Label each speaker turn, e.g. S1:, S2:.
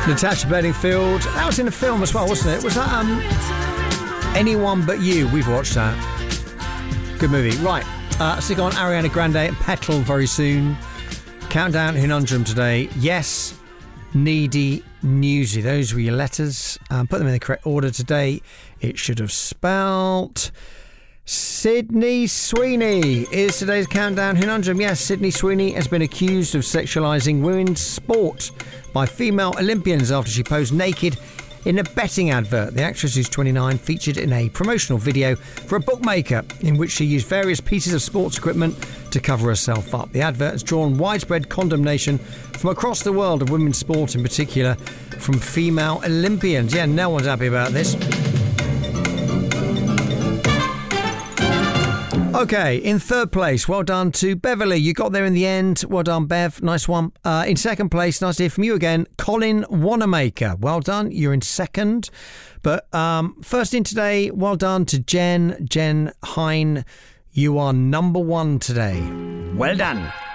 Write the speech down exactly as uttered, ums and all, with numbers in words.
S1: Natasha Bedingfield. That was in a film as well, wasn't it? Was that um, Anyone But You? We've watched that. Good movie. Right. Uh, stick on Ariana Grande and Petal very soon. Countdown Conundrum today. Yes, needy, newsy. Those were your letters. Um, put them in the correct order today. It should have spelt Sydney Sweeney is today's Countdown Conundrum. Yes, Sydney Sweeney has been accused of sexualising women's sport by female Olympians after she posed naked in a betting advert. The actress, who's twenty-nine, featured in a promotional video for a bookmaker in which she used various pieces of sports equipment to cover herself up. The advert has drawn widespread condemnation from across the world of women's sport, in particular from female Olympians. Yeah, no one's happy about this. Okay, in third place, well done to Beverly. You got there in the end. Well done, Bev. Nice one. Uh, in second place, nice to hear from you again, Colin Wanamaker. Well done. You're in second. But um, first in today, well done to Jen. Jen Hine. You are number one today. Well done.